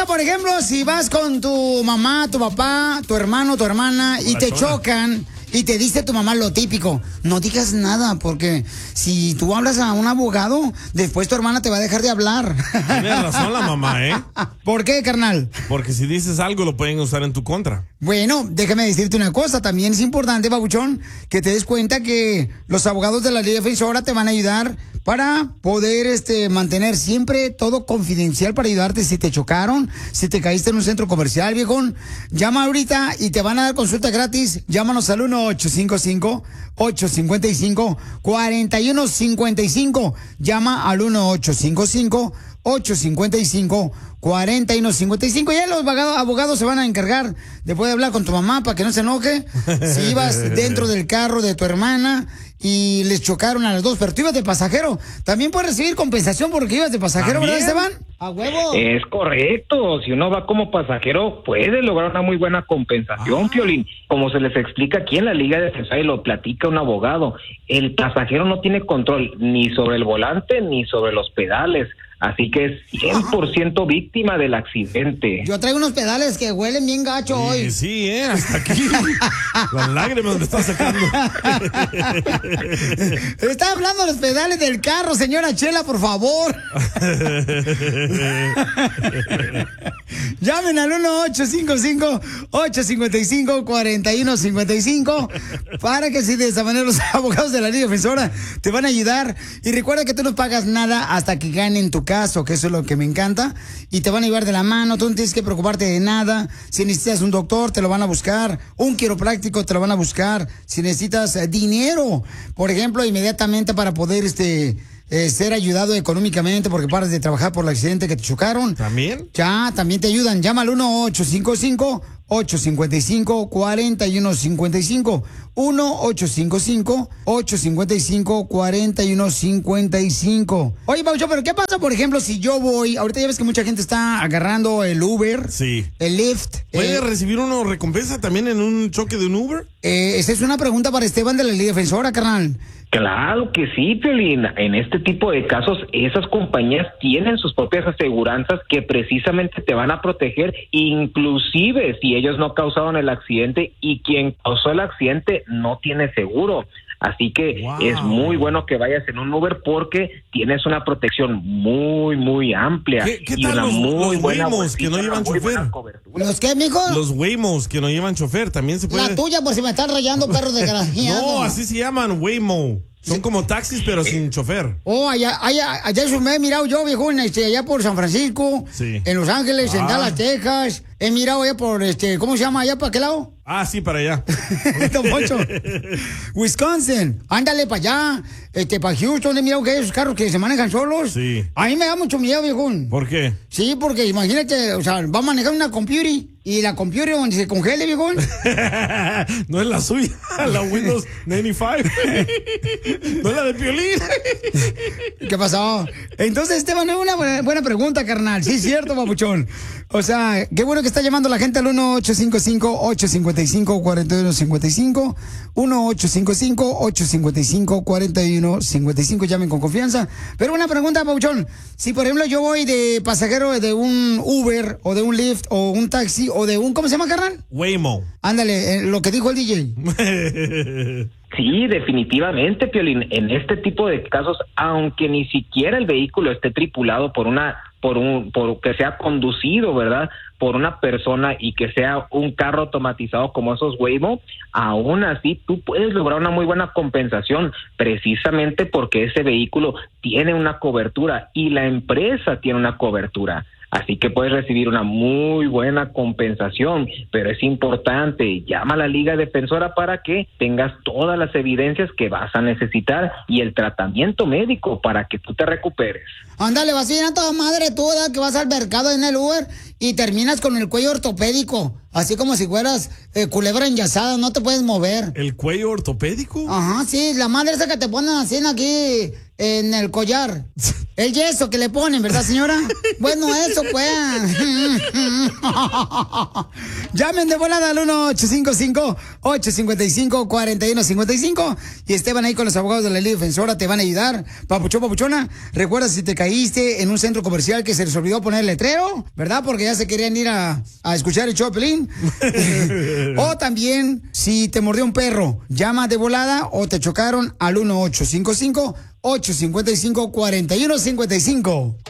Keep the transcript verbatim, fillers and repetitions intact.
pasa, por ejemplo, si vas con tu mamá, tu papá, tu hermano, tu hermana y te chocan y te dice tu mamá lo típico? No digas nada, porque si tú hablas a un abogado, después tu hermana te va a dejar de hablar. Tienes razón la mamá, ¿eh? ¿Por qué, carnal? Porque si dices algo lo pueden usar en tu contra. Bueno, déjame decirte una cosa, también es importante, babuchón, que te des cuenta que los abogados de la Liga Defensora te van a ayudar para poder este, mantener siempre todo confidencial, para ayudarte si te chocaron, si te caíste en un centro comercial, viejón. Llama ahorita y te van a dar consulta gratis. Llámanos al uno ocho cinco cinco, ocho cinco cinco, cuatro uno cinco cinco. Llama al uno ocho cinco cinco, ocho cinco cinco, cuatro uno cinco cinco. Ya los abogados, abogados se van a encargar de poder hablar con tu mamá para que no se enoje. Si ibas dentro del carro de tu hermana y les chocaron a las dos, pero tú ibas de pasajero, también puedes recibir compensación porque ibas de pasajero, ¿verdad, Esteban? ¡A huevo! Es correcto. Si uno va como pasajero, puede lograr una muy buena compensación, ah. Piolín. Como se les explica aquí en la Liga Defensora y lo platica un abogado, el pasajero no tiene control ni sobre el volante ni sobre los pedales. Así que es cien por ciento víctima del accidente. Yo traigo unos pedales que huelen bien gacho sí, hoy. Sí, eh, hasta aquí. Las lágrimas me están sacando. Está hablando de los pedales del carro, señora Chela, por favor. Llamen al uno ocho cinco cinco, ocho cinco cinco, cuatro uno cinco cinco para que si de esa manera los abogados de la Liga Defensora te van a ayudar. Y recuerda que tú no pagas nada hasta que ganen tu caso, que eso es lo que me encanta, y te van a llevar de la mano. Tú no tienes que preocuparte de nada. Si necesitas un doctor, te lo van a buscar. Un quiropráctico, te lo van a buscar. Si necesitas eh, dinero, por ejemplo, inmediatamente para poder este eh, ser ayudado económicamente porque paras de trabajar por el accidente que te chocaron. ¿También? Ya, también te ayudan. Llama al uno ocho cinco cinco, ocho cinco cinco, cuatro uno cinco cinco. uno ocho cinco cinco, ocho cinco cinco, cuatro uno cinco cinco. Oye, Paucho, pero ¿qué pasa, por ejemplo, si yo voy? Ahorita ya ves que mucha gente está agarrando el Uber, sí, el Lyft. ¿Puede eh, recibir una recompensa también en un choque de un Uber? Eh, esa es una pregunta para Esteban de la Liga Defensora, carnal. Claro que sí, Piolín. En este tipo de casos, esas compañías tienen sus propias aseguranzas que precisamente te van a proteger, inclusive si ellos no causaron el accidente y quien causó el accidente no tiene seguro. Así que wow, es muy bueno que vayas en un Uber porque tienes una protección muy, muy amplia. ¿Qué, qué y tal una los, muy los buena Waymos que no llevan chofer? ¿Los qué, mijo? Los Waymos que no llevan chofer, también se puede. La tuya, por si me están rayando, perro desgraciado. No, así se llaman, Waymo. Son como taxis, pero sin chofer. Oh, allá, allá, allá eso me he mirado yo, viejo, este, allá por San Francisco, sí, en Los Ángeles, ah, en Dallas, Texas. He mirado allá por, este, ¿cómo se llama? ¿Allá para qué lado? Ah, sí, para allá. Don Poncho. Wisconsin. Ándale para allá. Este, para Houston, he mirado que hay esos carros que se manejan solos. Sí. A mí me da mucho miedo, viejón. ¿Por qué? Sí, porque imagínate, o sea, va a manejar una computer y la computer donde se congele, viejón. No es la suya, la Windows noventa y cinco. No es la de Piolín. ¿Qué pasó? Entonces, Esteban, es una buena, buena pregunta, carnal. Sí, es cierto, papuchón. O sea, qué bueno que está llamando la gente al uno ocho cinco cinco, ocho cinco cinco, cuatro uno cinco cinco. uno ocho cinco cinco, ocho cinco cinco, cuatro uno cinco cinco. Llamen con confianza. Pero una pregunta, papuchón. Si, por ejemplo, yo voy de pasajero de un Uber o de un Lyft o un taxi o de un, ¿cómo se llama, carnal? Waymo. Ándale, eh, lo que dijo el D J. Sí, definitivamente, Piolín. En este tipo de casos, aunque ni siquiera el vehículo esté tripulado por una, por un, por que sea conducido, ¿verdad?, por una persona y que sea un carro automatizado como esos Waymo, aún así tú puedes lograr una muy buena compensación, precisamente porque ese vehículo tiene una cobertura y la empresa tiene una cobertura. Así que puedes recibir una muy buena compensación, pero es importante, llama a la Liga Defensora para que tengas todas las evidencias que vas a necesitar y el tratamiento médico para que tú te recuperes. Ándale, vas a ir a toda madre tú, ¿verdad?, que vas al mercado en el Uber y terminas con el cuello ortopédico, así como si fueras eh, culebra enyesada, no te puedes mover. ¿El cuello ortopédico? Ajá, sí, la madre esa que te ponen así aquí, en el collar. El yeso que le ponen, ¿verdad, señora? Bueno, eso pues. Llamen de volada al uno ocho cinco cinco, ocho cinco cinco, cuatro uno cinco cinco y Esteban ahí con los abogados de la Liga Defensora te van a ayudar. Papuchón, papuchona, recuerda si te caíste en un centro comercial que se les olvidó poner el letrero, ¿verdad? Porque ya se querían ir a, a escuchar el show de Pelín. O también, si te mordió un perro, llama de volada o te chocaron al uno ocho cinco cinco, ocho cinco cinco, cuatro uno cinco cinco.